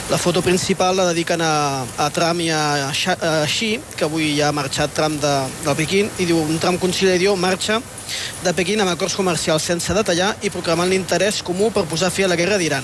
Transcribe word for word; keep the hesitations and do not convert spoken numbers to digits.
La foto principal la dediquen a, a Trump i a, a Xi, que avui ja ha marxat Trump de, de Pequín, i diu, un Trump conciliador marxa de Pequín amb acords comercials sense detallar i proclamant l'interès comú per posar fi a la guerra d'Iran.